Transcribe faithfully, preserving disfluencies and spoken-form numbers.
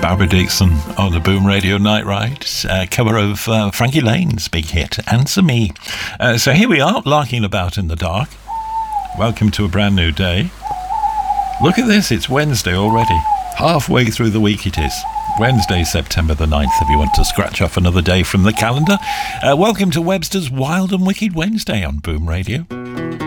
Barbara Dixon on the Boom Radio Night Ride, uh, cover of uh, Frankie Lane's big hit, Answer Me. Uh, so here we are, larking about in the dark. Welcome to a brand new day. Look at this, it's Wednesday already. Halfway through the week it is. Wednesday, September the ninth, if you want to scratch off another day from the calendar. Uh, welcome to Webster's Wild and Wicked Wednesday on Boom Radio.